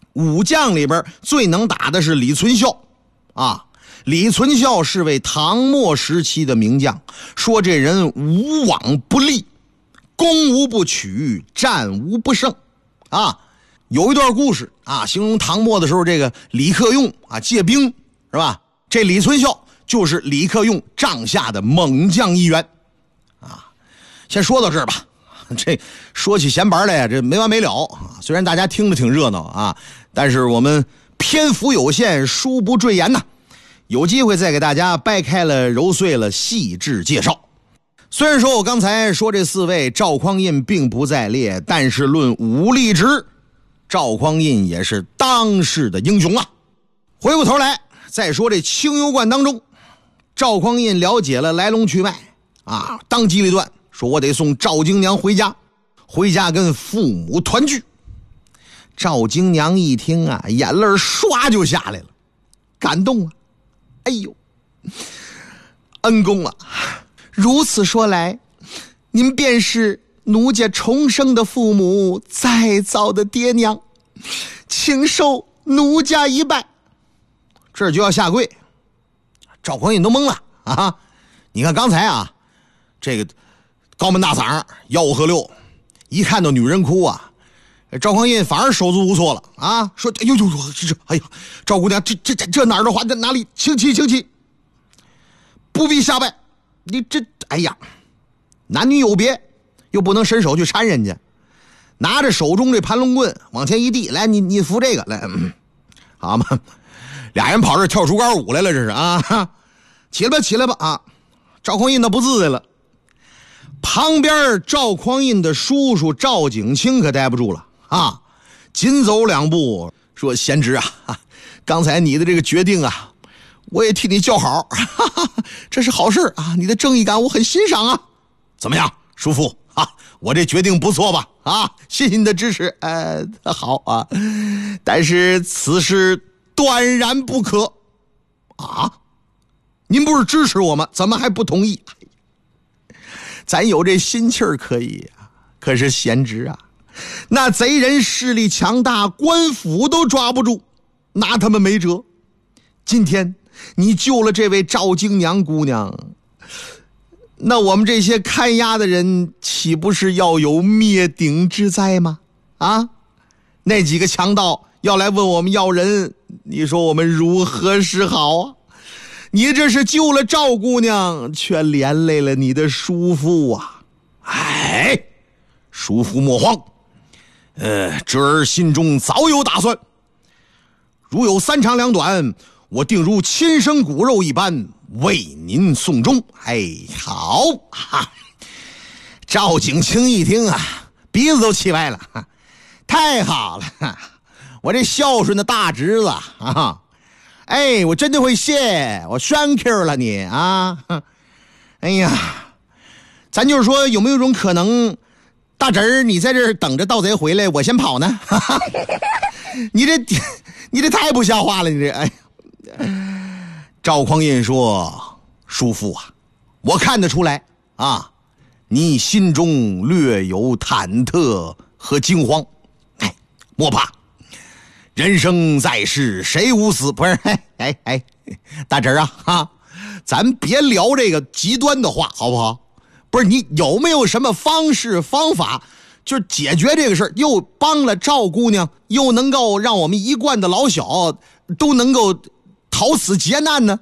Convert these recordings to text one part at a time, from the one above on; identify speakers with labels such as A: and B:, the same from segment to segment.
A: 武将里边最能打的是李存孝啊。李存孝是位唐末时期的名将，说这人无往不利，攻无不取，战无不胜啊。有一段故事啊，形容唐末的时候这个李克用啊借兵是吧？这李存孝就是李克用帐下的猛将一员啊。先说到这儿吧，这说起闲白来呀，这没完没了啊。虽然大家听着挺热闹啊，但是我们篇幅有限，书不赘言呐。有机会再给大家掰开了揉碎了细致介绍。虽然说我刚才说这4位赵匡胤并不在列，但是论武力值，赵匡胤也是当世的英雄啊。回过头来再说这青油观当中，赵匡胤了解了来龙去脉啊，当机立断说我得送赵京娘回家跟父母团聚。赵京娘一听啊，眼泪唰就下来了，感动啊，哎呦，恩公啊，如此说来，您便是奴家重生的父母，再造的爹娘，请受奴家一拜。这就要下跪，赵匡胤都懵了啊！你看刚才啊，这个高门大嗓吆喝六，一看到女人哭啊，赵匡胤反而手足无措了啊！说哎呦呦，哎呀，赵姑娘，这哪儿的话，这哪里？请起，不必下拜。你这，哎呀，男女有别，又不能伸手去搀人家，拿着手中这盘龙棍往前一递，来，你扶这个来，好吗？俩人跑这跳竹竿舞来了，这是啊！起来吧啊！赵匡胤那不自在了。旁边赵匡胤的叔叔赵景清可待不住了啊，紧走2步说：“贤侄啊，刚才你的这个决定啊，我也替你叫好，哈哈，这是好事啊！你的正义感我很欣赏啊。怎么样，叔父啊？我这决定不错吧？啊，谢谢你的支持，好啊。但是此事断然不可啊！您不是支持我吗？怎么还不同意？咱有这心气儿可以啊，可是贤侄啊，那贼人势力强大，官府都抓不住，拿他们没辙。今天你救了这位赵京娘姑娘，那我们这些看押的人岂不是要有灭顶之灾吗？啊，那几个强盗要来问我们要人，你说我们如何是好啊？你这是救了赵姑娘，却连累了你的叔父啊！哎，叔父莫慌，侄儿心中早有打算，如有3长2短，我定如亲生骨肉一般为您送终。哎，好哈！赵景清一听啊，鼻子都气歪了，太好了，我这孝顺的大侄子啊！哎，我真的会谢，我 thank you 了你啊！哎呀，咱就是说，有没有一种可能，大侄儿你在这儿等着盗贼回来，我先跑呢？你这太不像话了，你这哎。赵匡胤说：“叔父啊，我看得出来啊，你心中略有忐忑和惊慌。哎，莫怕。”人生在世，谁无死？不是，哎，大侄儿啊，咱别聊这个极端的话，好不好？不是，你有没有什么方式方法，就是解决这个事儿，又帮了赵姑娘，又能够让我们一贯的老小都能够逃此劫难呢？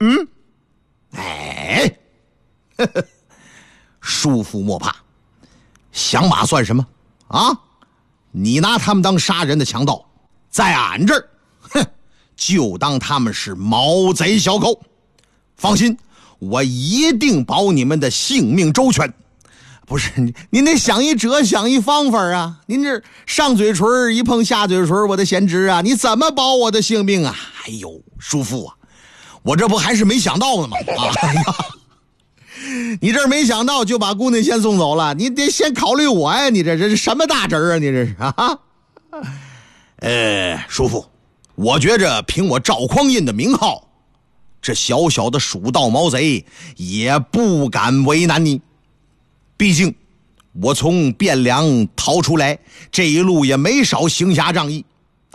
A: 哎，叔父莫怕，想法算什么啊？你拿他们当杀人的强盗。在俺这儿，就当他们是毛贼小狗。放心，我一定保你们的性命周全。不是，您得想一辙，想一方法啊！您这上嘴唇一碰下嘴唇，我的贤侄啊，你怎么保我的性命啊？哎呦，叔父啊，我这不还是没想到呢吗？哎呀，你这没想到就把姑娘先送走了，你得先考虑我呀！你这是什么大侄儿啊？你这是啊？叔父，我觉着凭我赵匡胤的名号，这小小的蜀道毛贼也不敢为难你。毕竟我从汴梁逃出来，这一路也没少行侠仗义，